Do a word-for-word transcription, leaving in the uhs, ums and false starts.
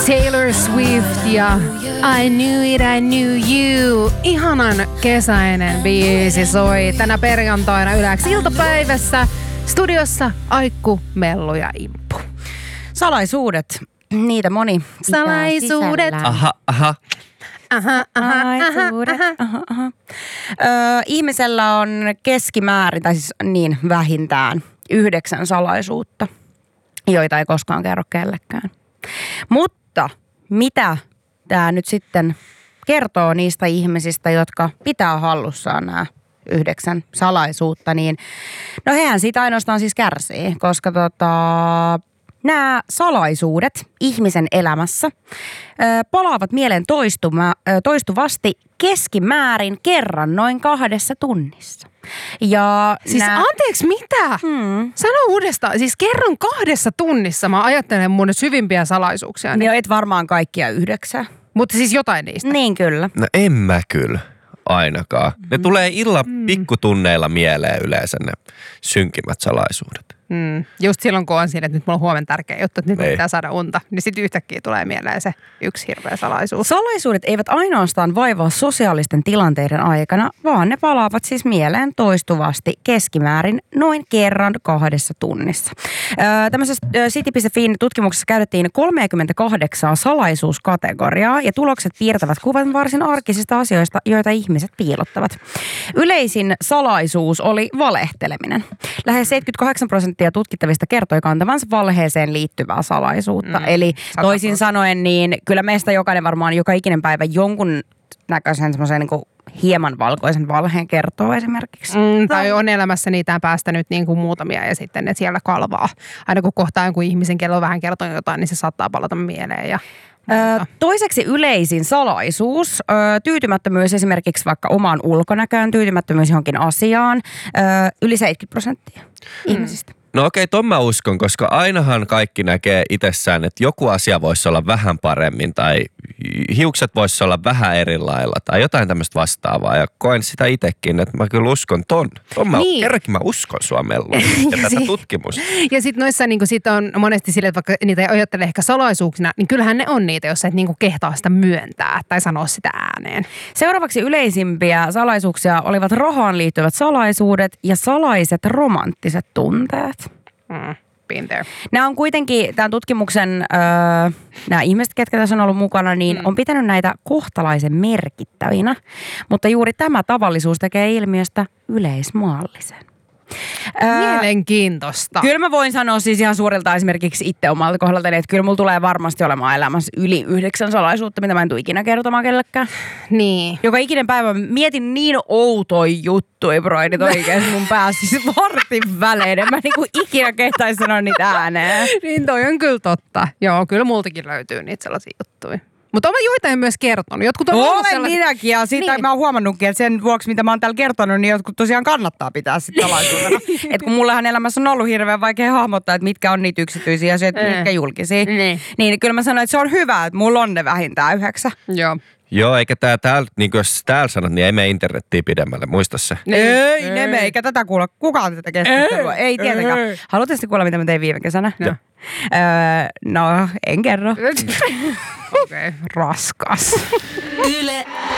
Taylor Swift ja I Knew It, I Knew You. Ihanan kesäinen biisi soi tänä perjantaina Yleäks iltapäivässä. Studiossa Aikku, Mellu ja Imppu. Salaisuudet, niitä moni. Salaisuudet. Aha, aha. Aha, aha, Salaisuudet. aha, aha, aha. Öö, ihmisellä on keskimäärin, tai siis niin vähintään, yhdeksän salaisuutta, joita ei koskaan kerro kellekään. Mutta mitä tämä nyt sitten kertoo niistä ihmisistä, jotka pitää hallussaan nämä yhdeksän salaisuutta, niin no hehän siitä ainoastaan siis kärsii, koska tota, nämä salaisuudet ihmisen elämässä ö, palaavat mieleen toistuma, ö, toistuvasti keskimäärin kerran noin kahdessa tunnissa. Ja Siis nää... anteeksi, mitä? Hmm. Sano uudestaan. Siis kerron kahdessa tunnissa mä ajattelen mun syvimpiä salaisuuksia. Niin et varmaan kaikkia yhdeksää. Mutta siis jotain niistä. Niin kyllä. No en mä kyllä ainakaan. Ne mm. tulee illan mm. pikkutunneilla mieleen yleensä ne synkimmät salaisuudet. Mm. Just silloin, kun on siinä, että nyt mulla on huomenna tärkeä juttu, että nyt Ei. pitää saada unta, niin sitten yhtäkkiä tulee mieleen se yksi hirveä salaisuus. Salaisuudet eivät ainoastaan vaivaa sosiaalisten tilanteiden aikana, vaan ne palaavat siis mieleen toistuvasti keskimäärin noin kerran kahdessa tunnissa. Öö, tämmöisessä City piste Fin tutkimuksessa käytettiin kolmekymmentäkahdeksan salaisuuskategoriaa ja tulokset piirtävät kuvan varsin arkisista asioista, joita ihmiset piilottavat. Yleisin salaisuus oli valehteleminen. Lähes seitsemänkymmentäkahdeksan prosenttia tutkittavista kertoi kantavansa valheeseen liittyvää salaisuutta. Mm, Eli toisin sanoen, niin kyllä meistä jokainen varmaan joka ikinen päivä jonkun näköisen semmoisen niin kuin hieman valkoisen valheen kertoo esimerkiksi. Mm, tai on elämässä niitä päästänyt niin kuin muutamia ja sitten ne siellä kalvaa. Aina kun kohtaa jonkun ihmisen, kello vähän kertoo jotain, niin se saattaa palata mieleen ja... Ö, toiseksi yleisin salaisuus, ö, tyytymättömyys esimerkiksi vaikka omaan ulkonäköön, tyytymättömyys johonkin asiaan, ö, yli seitsemänkymmentä prosenttia mm. ihmisistä. No okei, ton mä uskon, koska ainahan kaikki näkee itsessään, että joku asia voisi olla vähän paremmin tai hiukset voisi olla vähän eri lailla tai jotain tämmöistä vastaavaa. Ja koen sitä itsekin, että mä kyllä uskon ton. ton mä, niin. Kerrankin mä uskon sua, Mellu, ja tätä si- tutkimusta. Ja sitten noissa niin sit on monesti sille, että vaikka niitä ei ajattele ehkä salaisuuksina, niin kyllähän ne on niitä, jos sä et niin kehtaa sitä myöntää tai sanoa sitä ääneen. Seuraavaksi yleisimpiä salaisuuksia olivat rahaan liittyvät salaisuudet ja salaiset romanttiset tunteet. Mm, been there. Nämä on kuitenkin, tämän tutkimuksen, öö, nämä ihmiset, ketkä tässä on ollut mukana, niin mm. on pitänyt näitä kohtalaisen merkittävinä. Mutta juuri tämä tavallisuus tekee ilmiöstä yleismaallisen. Mielenkiintoista. Kyllä mä voin sanoa siis ihan suorilta esimerkiksi itse omalta kohdalta, että kyllä mulla tulee varmasti olemaan elämässä yli yhdeksän salaisuutta, mitä mä en tule ikinä kertomaan kellekään. Niin. Joka ikinen päivä mietin niin outoja juttuja, broidit oikein mun päässä siis vartin välein. En mä niinku ikinä kehtaisi sanoa niitä ääneen. Niin toi on kyllä totta. Joo, kyllä multakin löytyy niitä sellaisia juttuja. Mutta olen joitain myös kertonut. Jotkut on Olen sellaisia... minäkin ja siitä niin. Mä oon huomannutkin, että sen vuoksi mitä mä oon täällä kertonut, niin jotkut tosiaan kannattaa pitää sitten salaisuutena. Että kun mullahan elämässä on ollut hirveän vaikea hahmottaa, että mitkä on niitä yksityisiä asioita, mm. mitkä julkisia. Mm. Niin kyllä mä sanoin, että se on hyvä, että mulla on ne vähintään yhdeksän. Joo. Joo, eikä tää täällä, niin kuin jos täällä sanot, niin ei mene internettiin pidemmälle, muista se. Ei, ei, ne me, eikä tätä kuulla. Kukaan tätä keskustelua? Ei, ei tietenkään. Haluatte sitten kuulla, mitä mä tein viime kesänä? No, öö, no en kerro. Okei, okay, raskas. Yle